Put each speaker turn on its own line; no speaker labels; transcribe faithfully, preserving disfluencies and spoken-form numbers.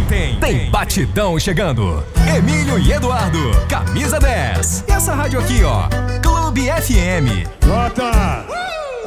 tem, tem batidão chegando. Emílio e Eduardo, camisa dez. E essa rádio aqui, ó, Clube F M.
Nota!